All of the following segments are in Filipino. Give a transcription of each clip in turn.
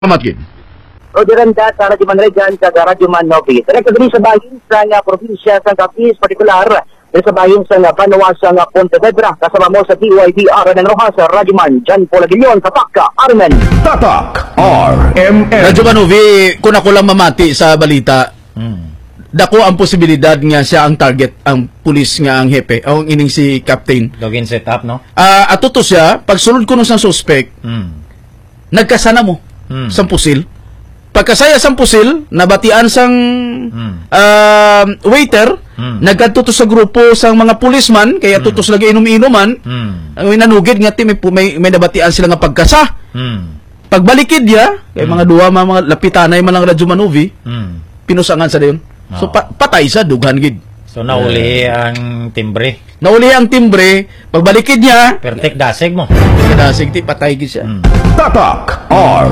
Matkin. Rodiranda sa Radyo Manregan sa Radyo Manovi. Direkta din sa bahin sa probinsya sa Capiz, partikular sa bahin sa Banawa sa Pontevedra. Kasama mo sa DYDR ng Rojas sa Radyo Man. Jan Paul Aguilion sa Tatak, Armen. Tatak, RMN. Radyo Manovi, kung ako lang mamati sa balita, dako ang posibilidad nga siya ang target, ang pulis nga ang hepe, ang ining si Captain. Login setup, no? Ato to siya, pagsunod ko nun sa suspect, nagkasana mo sang pusil. Pagkasaya sang pusil, nabatian sang waiter, nagkatuto sa grupo sang mga pulisman, kaya tutos lagi inom-inuman, ang nanugid nga may nabatian sila nga pagkasa. Pagbalikid niya, kay mga duwa, mga lapitanay man lang Radyo Manovi, pinusangan sa dayon. So patay sa dughan gid. So nauli ang timbre. Nauli ang timbre, pagbalikid niya, Pertek dasig mo. dasig ti patay gid siya. Tatak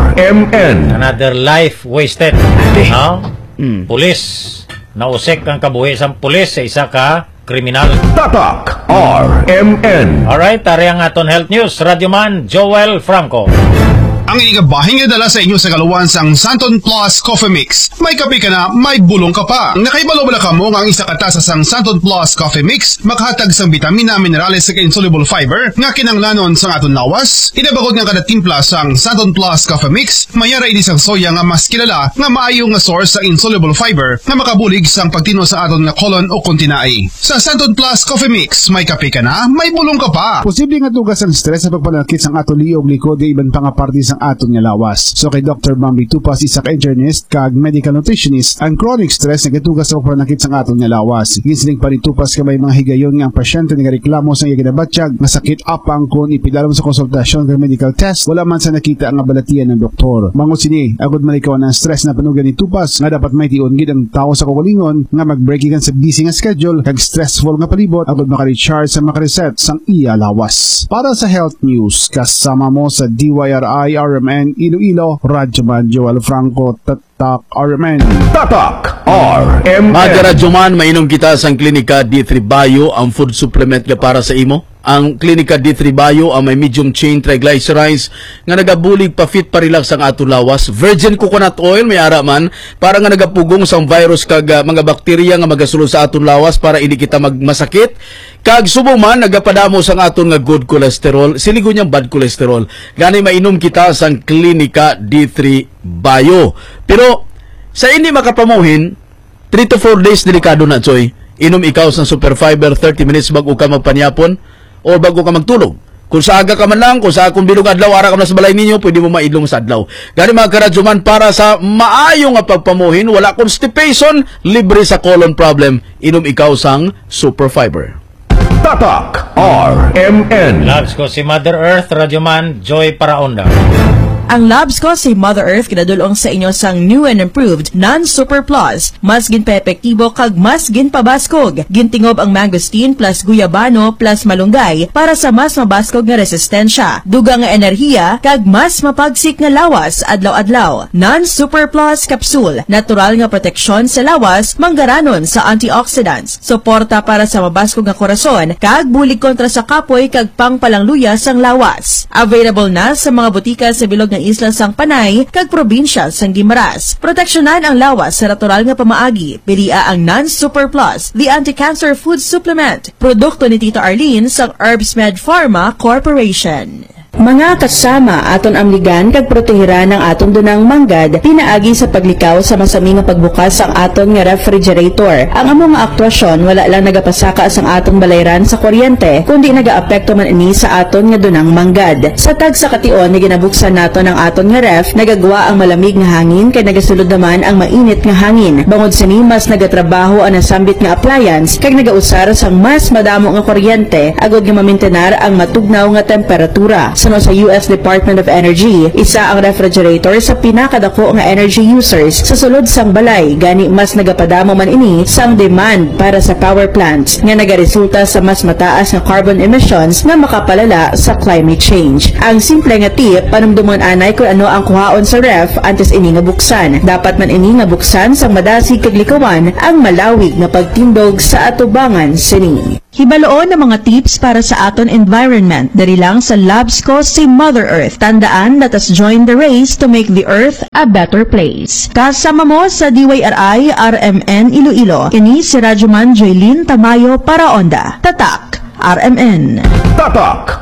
RMN. Another life wasted. No? Pulis. Nausik ang kabuhi sa pulis sa isa ka kriminal. Tatak RMN. Alright, tari ang aton health news. Radyoman Joel Franco. Ang igabahing idala sa inyo sa kaluwan sang Santon Plus Coffee Mix. May kape ka na, may bulong ka pa. Nakaibalo ka mo nga ang isa katasa sang Santon Plus Coffee Mix makahatag sang bitamina, minerales sa insoluble fiber nga kinanglanon sang aton lawas. Inabagod nga kada timpla sang Santon Plus Coffee Mix, mayara ini sang soya nga mas kilala nga maayo nga source sa insoluble fiber nga makabulig sang pagtino sa aton nga colon o kontinai. Sa Santon Plus Coffee Mix, may kape ka na, may bulong ka pa. Posible nga tugas ang stress sa pagpanakit sang aton liog likod di iban pa nga parte sang aton nga lawas. So kay Dr. Bambi Tupas, isa ka internist kag medical nutritionist, ang chronic stress nagatugas sa pagpanakit sang aton nga lawas. Ginsiling pa ni Tupas ka may mga higayon nga ang pasyente nagareklamo sa iya ginabatsyag nga sakit apang kon ipidalom sa konsultasyon kag medical test wala man sa nakita ang balatian ng doktor. Mangot sini agud malikaw ang stress na panugan ni Tupas nga dapat may tion gid ang tawo sa kaugalingon nga mag-break sa busy nga schedule kag stressful nga palibot agud maka-recharge sa maka-reset sang iya lawas. Para sa health news kasama mo sa DYRI RMN Iloilo, Radyoman Joel Franco, Tatak RMN. Tatak RMN. Mga Radyoman, mainom kita sang Klinika D3 Bio, ang food supplement nga para sa imo. Ang Klinika D3 Bio ang may medium chain triglycerides nga nagabulig pa-fit pa-relax ang ato lawas. Virgin coconut oil may ara man para nga nagapugong sang virus kag mga bakterya nga magasulod sa aton lawas para hindi kita magmasakit. Kag subong man nagapadamo sang aton nga good cholesterol, siligon niyang bad cholesterol. Gani mainom kita sang Klinika D3 Bio. Pero sa hindi makapamuhin 3 to 4 days delikado na, Choy. Inom ikaw sang super fiber 30 minutes bago ka magpanyapon o bago ka magtulog. Kung sa aga ka man lang, kung sa akong bilog adlaw, ara ka na sa balay ninyo, pwede mo maidlong sa adlaw. Gani mga karadyoman, para sa maayong nga pagpamuhin, wala constipation, libre sa colon problem, inom ikaw sang super fiber. Tatak RMN. Loves ko si Mother Earth, Radyoman Joy Paraonda. Ang labs ko si Mother Earth kinadulong sa inyo sang new and improved non-super plus. Mas ginpa-epektibo kag mas ginpabaskog. Gintingob ang mangosteen plus guyabano plus malunggay para sa mas mabaskog nga resistensya. Dugang nga enerhiya kag mas mapagsik nga lawas adlaw-adlaw. Non-super plus capsule. Natural nga proteksyon sa lawas manggaranon sa antioxidants. Suporta para sa mabaskog nga korason kag bulig kontra sa kapoy kag pangpalangluya sang lawas. Available na sa mga butika sa bilog isla sang Panay kag probinsya sang Guimaras. Proteksyonan ang lawas sa natural nga pamaagi. Pilia ang non-super plus, the anti-cancer food supplement. Produkto ni Tita Arlene sang Herbsmed Pharma Corporation. Mga kasama, aton amligan kag protehiran ng aton dunang manggad pinaagi sa paglikaw sa masami nga pagbukas ang aton nga refrigerator. Ang among nga aktwasyon wala lang nagapasaka sang aton balayran sa kuryente kundi nagaapekto man ini sa aton nga dunang manggad. Sa tag sa kation nga ginabuksan naton ang aton nga ref, nagagawa ang malamig nga hangin kay nagasulod naman ang mainit nga hangin. Bangod sini mas nagatrabaho ang nasambit nga appliance kag nagausar sang mas madamo nga kuryente agod nga mamintenar ang matugnaw nga temperatura. Sa US Department of Energy, isa ang refrigerator sa pinakadako nga energy users sa sulod sang balay. Gani mas nagapadamo man ini sang demand para sa power plants nga nagaresulta sa mas mataas nga carbon emissions nga makapalala sa climate change. Ang simple nga tip, panumdumon anay kung ano ang kuhaon sa ref antes ini nga buksan. Dapat man ini nga buksan sang madasig kag likawan ang malawig nga pagtindog sa atubangan sini. Hibaloon ng mga tips para sa aton environment dari lang sa Labs ko si Mother Earth. Tandaan, let us join the race to make the Earth a better place. Kasama mo sa DYRI RMN Iloilo. Kini si Radyoman Joylin Tamayo para Onda. Tatak RMN. Tatak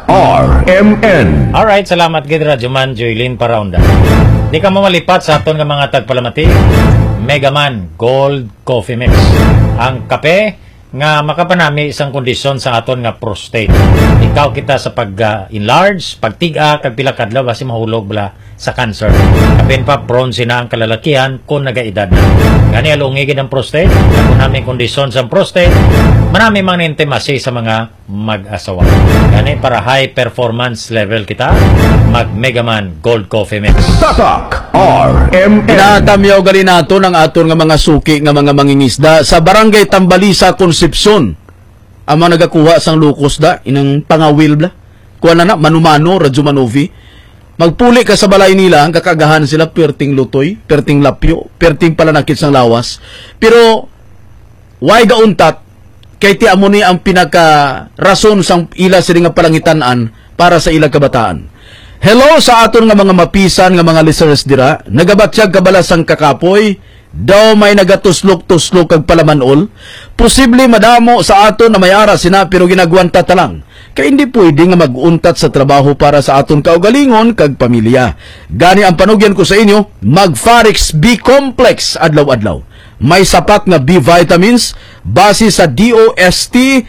RMN. Alright, salamat gid Radyoman Joylin Paraunda. Di ka mamalipat sa aton nga mga tagpalamati. Megaman Gold Coffee Mix. Ang kape nga makapanami isang kondisyon sa aton nga prostate. Ikaw kita sa pag-enlarge, pagtiga, kag pila kadlaw basi mahulog bala sa cancer. Kapin pa prone sina ang kalalakihan kung nagaedad na. Gani alungigid ang prostate, kung namin kondisyon sa prostate, marami mga intimacy sa mga mag-asawa. Gani para high performance level kita, mag Megaman Gold Coffee Mix. Tatak RMN. Inatamyaw gali nato ng aton nga mga suki nga mga mangingisda sa Barangay Tambalisa, Concepcion. Ang mga nagakuha sang lukos da inang pangawil bla. Kuha na manumano Radyo Manovi. Magpuli ka sa balay nila, ang kakagahan sila perting lutoy, perting lapyo, perting palanakit sang lawas. Pero why gauntat kay ti amo ni ang pinaka rason sang ila sila nga palangitanan para sa ilang kabataan. Hello sa aton nga mga mapisan nga mga listeners dira, nagabatsyag kabalasang kakapoy, daw may nagatuslok-tuslok kag palamanol. Posible madamo sa aton na may ara sina pero ginagwanta ta lang. Kaya hindi pwede nga mag-untat sa trabaho para sa aton kaugalingon kag pamilya. Gani ang panugyan ko sa inyo, mag-Farix B Complex adlaw-adlaw. May sapat nga B vitamins base sa DOST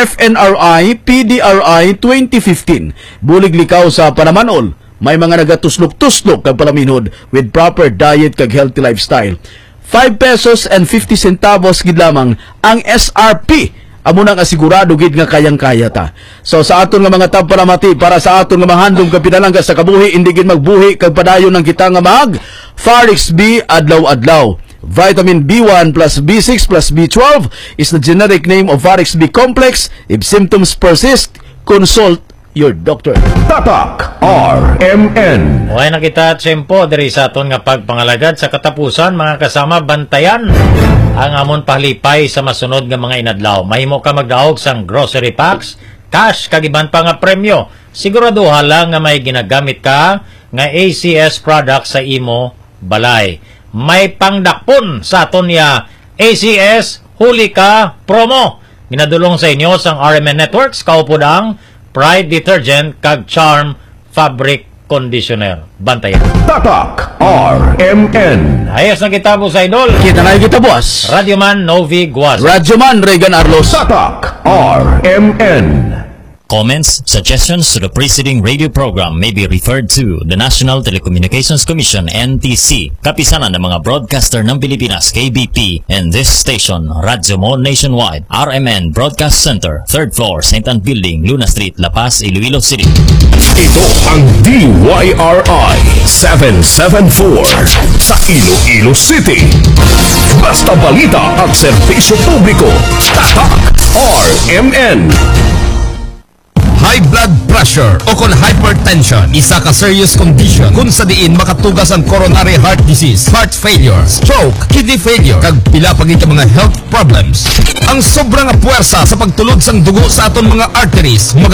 FNRI PDRI 2015. Bulig likaw sa panamanol. May mga nagatuslok-tuslok kag palaminod with proper diet kag healthy lifestyle. 5 pesos and 50 centavos gid lamang ang SRP. Amo nang asigurado gid nga kayang-kaya ta. So sa aton nga mga tampalamati para sa aton nga mahandom kapinalangga sa kabuhi, hindi gid magbuhi kag padayon ng kita nga mag Farix B adlaw-adlaw. Vitamin B1 plus B6 plus B12 is the generic name of Farix B Complex. If symptoms persist, consult your doctor. Tatak RMN. Huwag na kita tsempo diri sa aton nga pagpangalagad sa katapusan, mga kasama, bantayan ang amon pahlipay sa masunod nga mga inadlaw. Mahimo ka magdaog sang grocery packs, cash kagiban pa nga premyo. Siguraduha lang nga may ginagamit ka nga ACS product sa imo balay. May pangdakpon sa aton ya ACS Huli Ka Promo. Ginadulong sa inyo sang RMN Networks, kaupod ang Pride Detergent kag Charm Fabric Conditioner. Bantayan. Tatak RMN. Ayos na kita po sa idol. Kita na kita boss. Radyoman Novi Guas. Radyoman Regan Arlos. Tatak RMN. Comments, suggestions to the preceding radio program may be referred to the National Telecommunications Commission, NTC, kapisanan ng mga broadcaster ng Pilipinas, KBP, and this station, Radyo Mo Nationwide, RMN Broadcast Center, 3rd floor, St. Anne Building, Luna Street, La Paz, Iloilo City. Ito ang DYRI 774 sa Iloilo City. Basta balita at serbisyo publiko. Tatak RMN. High blood pressure o kon hypertension, isa ka serious condition kung sa diin makatugas ang coronary heart disease, heart failure, stroke, kidney failure, kag pila pagit mga health problems. Ang sobrang puwersa sa pagtulod sang dugo sa aton mga arteries